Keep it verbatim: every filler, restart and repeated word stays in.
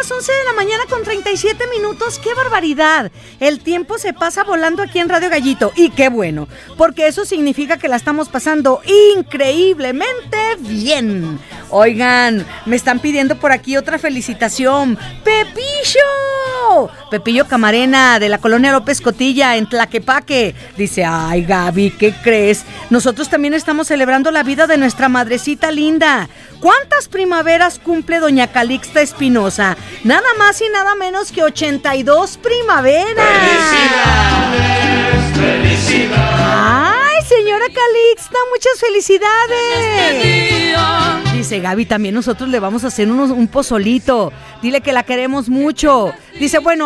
las once de la mañana con treinta y siete minutos. ¡Qué barbaridad! El tiempo se pasa volando aquí en Radio Gallito. Y qué bueno, porque eso significa que la estamos pasando increíblemente bien. Oigan, me están pidiendo por aquí otra felicitación. ¡Pepillo! Pepillo Camarena, de la colonia López Cotilla, en Tlaquepaque. Dice, ay Gaby, ¿qué crees? Nosotros también estamos celebrando la vida de nuestra madrecita linda. ¿Cuántas primaveras cumple doña Calixta Espinosa? Nada más y nada menos que ochenta y dos primaveras. ¡Felicidades! ¡Felicidades! ¡Ay, señora Calixta, muchas felicidades! Dice Gaby, también nosotros le vamos a hacer unos, un pozolito. Dile que la queremos mucho. Dice, bueno,